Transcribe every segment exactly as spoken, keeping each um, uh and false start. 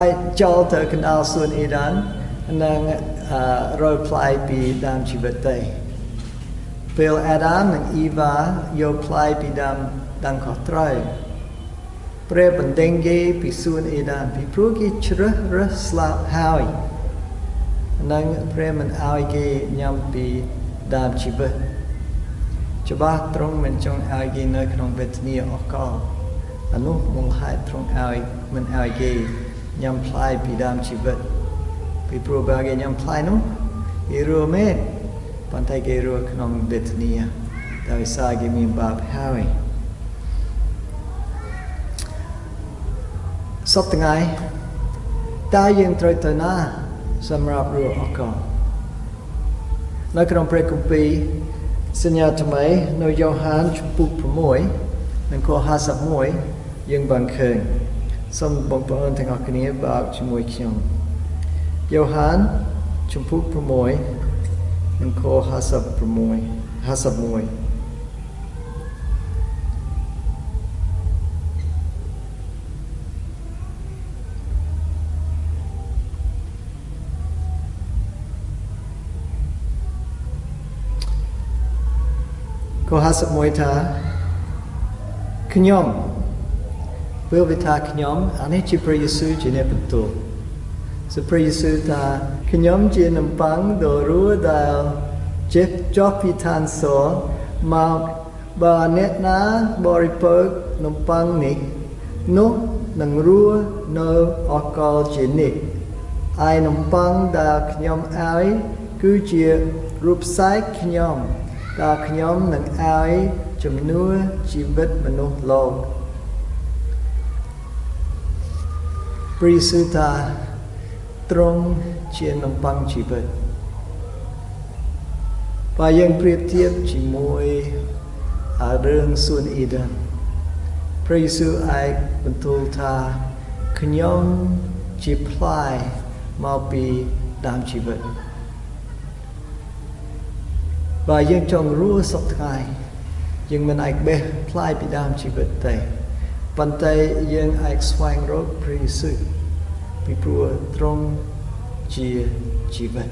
ចូលទៅកណ្ដាលសួនអ៊ីរ៉ាននិងរកផ្លែពីដើមជីវិតទេពេលអាដាមនិងអ៊ីវ៉ាយកផ្លែពីដើមដាំខុសត្រូវព្រះបណ្ដេញគេពីសួនអ៊ីរ៉ានពីព្រោះគេជ្រើសរើសស្លាប់ហើយនិងព្រះមិនឲ្យគេញ៉ាំពីដើមជីវិតច្បាស់ត្រង់មិនចង់ឲ្យគេនៅក្នុងវេទនាអកលអានោះមូលហេតុត្រង់ឲ្យមិនឲ្យគេញ៉ាំផ្លែពីដើមជីវិតពីព្រោះបើគេញ៉ាំផ្លែនោះគេរស់មែនប៉ុន្តែគេរស់ក្នុងវេទនាដោយសារគេមានបាបហើយសពថ្ងៃតើយើងត្រូវទៅណាសម្រាប់រស់អកលនៅក្នុងព្រះគម្ពីរសញ្ញាថ្មីនៅយ៉ូហានជំពូក៦និងខហាសិបមួយយើងបានឃើញសូមបងប្អូនទាំងអស់គ្នាបើកជាមួយខ្ញុំយ៉ូហានជំពូក៦និងខហាសិប៦ហាសិបមួយខហាសិបមួយថាខ្ញុំពេលវិថាខ្ញុំអានេះជាព្រះយេស៊ូវជាអ្នកបន្ទូលសូមព្រះយេស៊ូវថាខ្ញុំជានំប៉័ងដ៏រស់ដែលចេះចុះពីឋានសួគ៌មកបើអ្នកណាបរិភោគនំប៉័ងនេះនោះនឹងរស់នៅអកលជានិច្ចឯនំប៉័ងដែលខ្ញុំឲ្យគឺជារូបផ្សាយខ្ញុំដែលខ្ញុំនឹងឲ្យជំនួសជីវិតមនុស្សលោកព្រះយេស៊ូវថាទ្រង់ជានំប៉័ងជីវិតបើយើងប្រៀបធៀបជាមួយរឿងសួនអ៊ីដិនព្រះយេស៊ូវឯងបន្ទូលថាខ្ញុំជាផ្លែមកពីដើមជីវិតបើយើងចង់រស់សុខថ្ងៃយើងមិនអាចបេះផ្លែពីដើមជីវិតទេប៉ុន្តែយើងអាចស្វែងរកព្រះយេស៊ូវពីព្រោះទ្រង់ជាជីវិត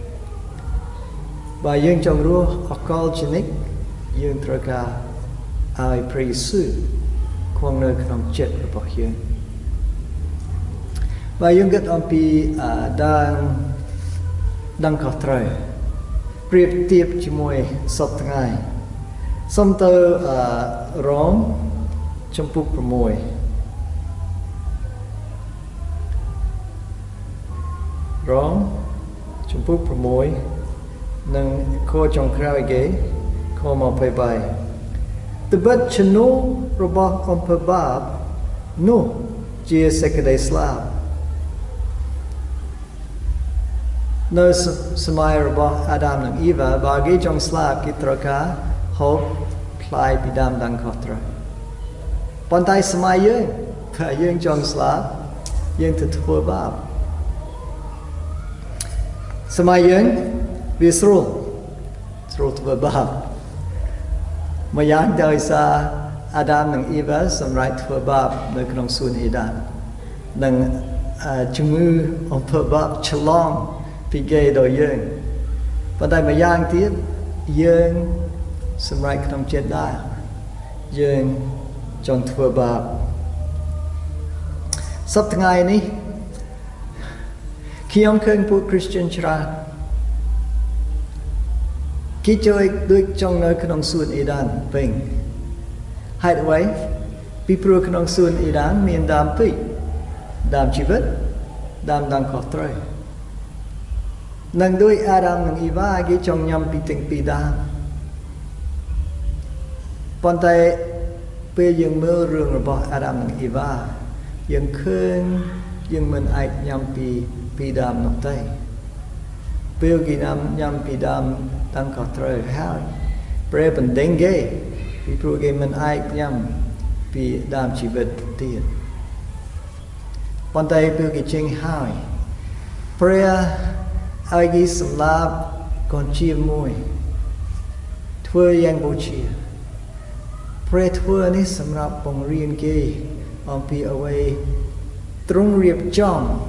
បើយើងចង់រស់អកលជានិច្ចយើងត្រូវការឲ្យព្រះយេស៊ូវគង់នៅក្នុងចិត្តរបស់យើងបើយើងគិតអំពីដើមដើមខុសត្រូវប្រៀបធៀបជាមួយសពថ្ងៃសូមទៅរ៉ូមជំពូក៦រ៉ូមជំពូក៦និងខចុងក្រោយគេខម្ភៃបីត្បិតឈ្នួលរបស់អំពើបាបនោះជាសេចក្តីស្លាប់នៅសម័យរបស់អាដាមនិងអ៊ីវ៉ាបើគេចង់ស្លាប់គេត្រូវការហូបផ្លែពីដើមដាំខុសត្រូវប៉ុន្តែសម័យយើងถ้าយើងចង់ស្លាប់យើងទៅធ្វើបាបសម័យយើងវាស្រួលស្រួលធ្វើបាបមួយយ៉ាងដោយសារអាដាមនិងអ៊ីវ៉ាសម្រេចធ្វើបាបនៅក្នុងសួនអ៊ីដាននិងជំងឺអំពើបាបឆ្លងពីគេដល់យើងប៉ុន្តែមួយយ៉ាងទៀតយើងសម្រេចក្នុងចិត្តដែរយើងចង់ធ្វើបាបសប្តាហ៍ថ្ងៃនេះខ្ញុំឃើញពួក Christian ច្រើនគេជួយដូចចង់នៅក្នុងសួនអ៊ីដានវិញហេតុអ្វីពីព្រោះក្នុងសួនអ៊ីដានមានដើមពីរដើមជីវិតដើមដើមខុសត្រូវនឹងដោយអាដាមនិងអ៊ីវ៉ាគេចង់ញ៉ាំពីទាំងពីរដើមប៉ុន្តែពេលយើងមើលរឿងរបស់អាដាមនិងអ៊ីវ៉ាយើងឃើញយើងមិនអាចញ៉ាំពីពីរដើមនោះទេពេលគេញ៉ាំញ៉ាំពីដើមតាំងខុសត្រូវហើយព្រះបណ្ដេញគេពីព្រោះគេមិនអាចញ៉ាំពីដើមជីវិតទៀតប៉ុន្តែពេលគេចេញហើយព្រះឲ្យគេសម្លាប់កូនជាមួយធ្វើយ៉ាងបូជាព្រះធ្វើនេះសម្រាប់បង្រៀនគេអំពីអ្វីទ្រង់រៀបចំ